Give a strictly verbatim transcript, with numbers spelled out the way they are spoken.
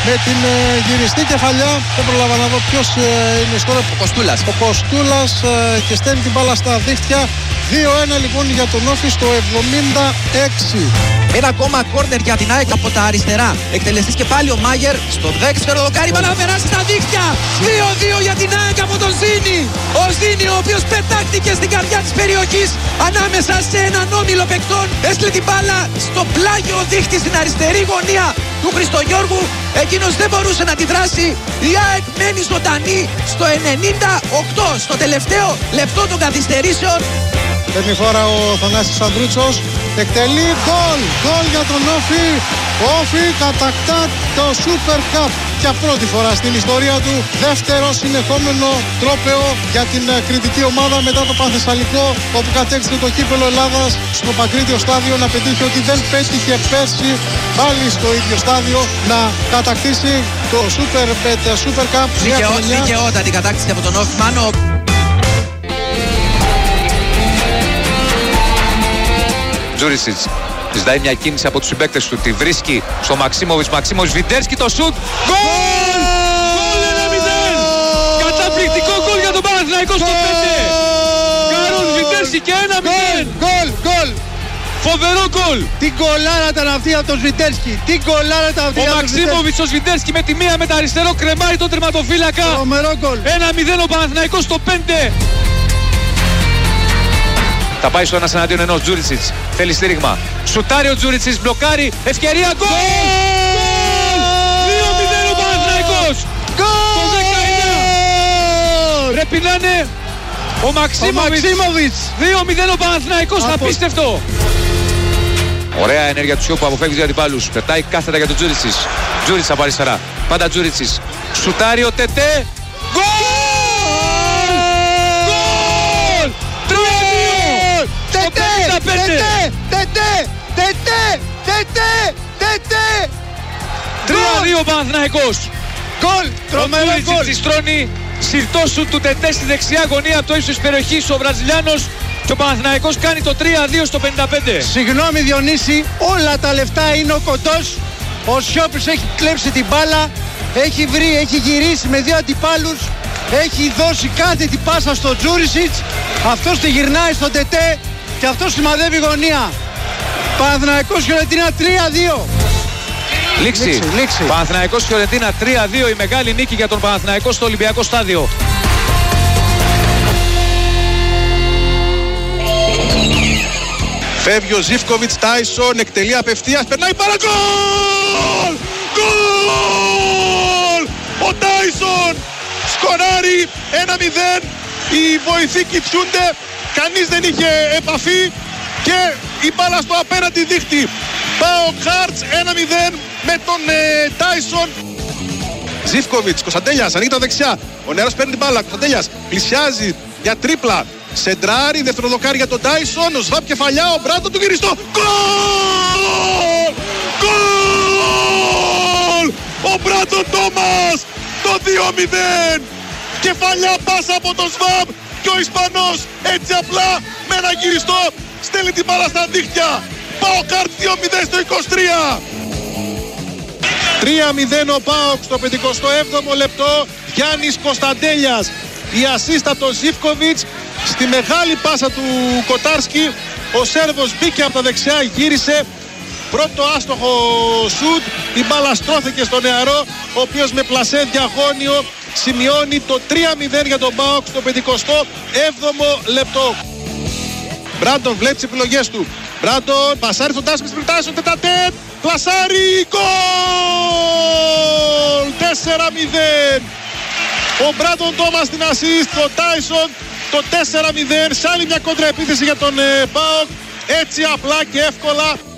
με την ε, γυριστή κεφαλιά. Δεν προλάβα να δω ποιος ε, είναι στο Ο Κοστούλας. Ο Κοστούλας ε, και στέλνει την μπάλα στα δίχτυα. δύο ένα λοιπόν για τον Όφη στο εβδομήντα έξι. Ένα ακόμα κόρνερ για την ΑΕΚ από τα αριστερά. Εκτελεστής και πάλι ο Μάγερ στο δέξτερο δοκάρι. Μπάλα να περάσει στα δίχτυα. δύο δύο για την ΑΕΚ από τον Ζήνη. Ο Ζήνη, ο οποίος πετάχτηκε στην καρδιά της περιοχής ανάμεσα σε έναν όμιλο παικτών. Έστειλε την μπάλα στο πλάγιο δίχτυ στην αριστερή γωνία του Χριστογιώργου. Εκείνος δεν μπορούσε να αντιδράσει. Η ΑΕΚ μένει ζωντανή στο ενενήντα οκτώ, στο τελευταίο λεπτό των καθυστερήσεων. Παίρνει φόρα ο Θανάσης Ανδρούτσος. Εκτελεί γκολ. Γκολ για τον Όφη. Ο Όφη κατακτά το Super Cup για πρώτη φορά στην ιστορία του. Δεύτερο συνεχόμενο τρόπαιο για την κριτική ομάδα μετά το Πανθεσσαλικό, όπου κατέκτησε το κύπελλο Ελλάδας στο Παγκρίτιο στάδιο, να πετύχει ότι δεν πέτυχε πέρσι πάλι στο ίδιο στάδιο να κατακτήσει το Super, το Super Cup. Δικαιόταν την κατάκτηση από τον Όφη. Μάνο. Τζούρισιτς ζητάει μια κίνηση από τους συμπαίκτες του, τη βρίσκει στο Μαξίμοβιτς, Μαξίμοβιτς, Βιντέρσκι, το σουτ, γκολ! Γκολ ένα μηδέν! Καταπληκτικό γκολ για τον Παναθηναϊκό στο πέντε! Καρόλ Βιντέρσκι και ένα μηδέν! Γκολ, γκολ! Φοβερό γκολ! Τι γκολάρα ήταν αυτή από τον Σβιντέρσκι! Τι γκολάρα ήταν αυτή ο από τον Μαξίμοβιτς, ο Σβιντέρσκι με τη μία με τα αριστερό κρεμάει τον τερματοφύλακα! ένα μηδέν ο Παναθηναϊκός στο πέντε! Θα πάει στο ένας εναντίον ενός. Τζούρισιτς θέλει στήριγμα. Σουτάρει ο Τζούρισιτς, μπλοκάρει. Ευκαιρία γκολ! δύο μηδέν ο Παναθηναϊκός! Το δεκαεννιά! Πρέπει να είναι ο Μαξίμοβιτς. δύο μηδέν ο Παναθηναϊκός, απίστευτο! Ωραία ενέργεια του Σιώπου που αποφεύγει δύο αντιπάλους. Πετάει κάθετα για τον Τζούρισιτς. Τζούρισιτς από αριστερά. Πάντα Τζούρισιτς. Σουτάρει ο Τετέ. Γκολ! Τετέ! Τετέ! Τετέ! Τετέ! Τετέ! τρία δύο Παναθηναϊκός. Γκολ! Τρομερό γκολ! Τσιστρώνει συρτό σου του Τετέ στη δεξιά γωνία από το ύψος της περιοχής ο Βραζιλιάνος και ο Παναθηναϊκός κάνει το τρία δύο στο πενήντα πέντε. Συγγνώμη Διονύση, όλα τα λεφτά είναι ο Κοντός. Ο Σιώπης έχει κλέψει την μπάλα, έχει βρει, έχει γυρίσει με δύο αντιπάλους, έχει δώσει κάθε την πάσα στο Τζούρισιτς, αυτός τη γυρνάει στον Τετέ και αυτός σημαδεύει γωνία. Παναθηναϊκός Φιωρεντίνα τρία δύο. Λήξη. Λήξη, λήξη. Παναθηναϊκός Φιωρεντίνα τρία δύο, η μεγάλη νίκη για τον Παναθηναϊκό στο Ολυμπιακό στάδιο. Φεύγει ο Ζίβκοβιτς, Τάισον, εκτελεί απευθείας, περνάει παρά γκολ! Γκολ! Ο Τάισον σκοράρει ένα μηδέν, οι βοηθοί κοιτιούνται, κανείς δεν είχε επαφή και η μπάλα στο απέναντι δίχτυ. Πάω Χάρτς ένα μηδέν με τον ε, Τάισον. Ζίβκοβιτς, Κωνσταντέλιας, ανοίγει τα δεξιά, ο νεαρός παίρνει την μπάλα, Κωνσταντέλιας πλησιάζει για τρίπλα. Σεντράρι, δεύτερο δοκάρι για τον Τάισον, ο Σβάπ κεφαλιά, ο Μπράντον του γυριστό. Γκολ! Γκολ! Ο Μπράντον Τόμας, το δύο μηδέν. Κεφαλιά πάσα από τον Σβάπ και ο Ισπανός έτσι απλά με ένα γυριστό στέλνει την μπάλα στα δίχτυα. ΠΑΟΚ δύο μηδέν στο είκοσι τρία. τρία μηδέν ο ΠΑΟΚ στο πενηκοστό έβδομο λεπτό. Γιάννης Κωνσταντέλιας. Η ασίστα από τον Ζίβκοβιτς. Στη μεγάλη πάσα του Κοτάρσκι ο Σέρβος μπήκε από τα δεξιά, γύρισε. Πρώτο άστοχο σουτ. Η μπάλα στρώθηκε στο νεαρό, ο οποίος με πλασέ διαγώνιο σημειώνει το τρία μηδέν για τον ΠΑΟΚ στο πενηκοστό έβδομο λεπτό. Μπράντον βλέπει τις επιλογές του. Μπράντον πασάρει στον Τάσμις Πριτάσον, τετατέτ, πλασάρι, γκολ! τέσσερα μηδέν. Ο Μπράντον Τόμας στην ασίστ, ο Τάισον το τέσσερα μηδέν. Σε άλλη μια κόντρα επίθεση για τον ε, ΠΑΟΚ, έτσι απλά και εύκολα.